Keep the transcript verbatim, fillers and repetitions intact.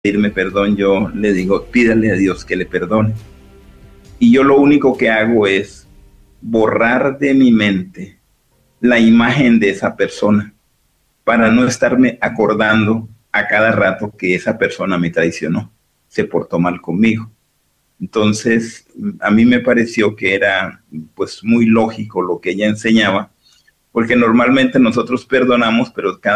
pedirme perdón, yo le digo, pídale a Dios que le perdone. Y yo lo único que hago es borrar de mi mente la imagen de esa persona para no estarme acordando a cada rato que esa persona me traicionó, se portó mal conmigo. Entonces, a mí me pareció que era pues muy lógico lo que ella enseñaba, porque normalmente nosotros perdonamos, pero cada